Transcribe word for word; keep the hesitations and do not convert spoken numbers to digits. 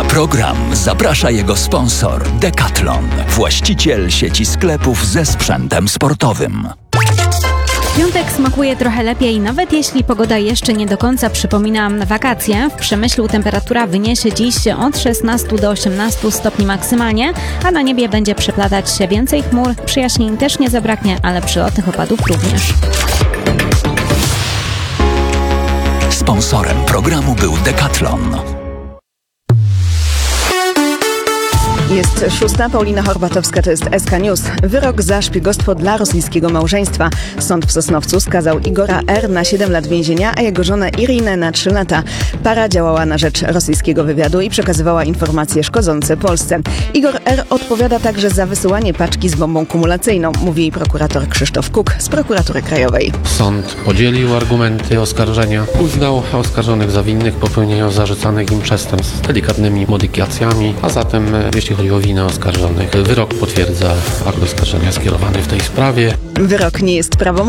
program zaprasza jego sponsor Decathlon, właściciel sieci sklepów ze sprzętem sportowym. Piątek smakuje trochę lepiej, nawet jeśli pogoda jeszcze nie do końca przypomina wakacje. W Przemyślu temperatura wyniesie dziś od szesnastu do osiemnastu stopni maksymalnie, a na niebie będzie przeplatać się więcej chmur. Przyjaźnień też nie zabraknie, ale przelotnych opadów również. Sponsorem programu był Decathlon. Jest szósta, Paulina Horbatowska, to jest S K News. Wyrok za szpiegostwo dla rosyjskiego małżeństwa. Sąd w Sosnowcu skazał Igora R. na siedem lat więzienia, a jego żonę Irinę na trzy lata. Para działała na rzecz rosyjskiego wywiadu i przekazywała informacje szkodzące Polsce. Igor R. odpowiada także za wysyłanie paczki z bombą kumulacyjną, mówi prokurator Krzysztof Kuk z Prokuratury Krajowej. Sąd podzielił argumenty oskarżenia, uznał oskarżonych za winnych popełnienia zarzucanych im przestępstw z delikatnymi modyfikacjami, a zatem jeśli chodzi o winę oskarżonych, wyrok potwierdza akt oskarżenia skierowany w tej sprawie. Wyrok nie jest prawomocny.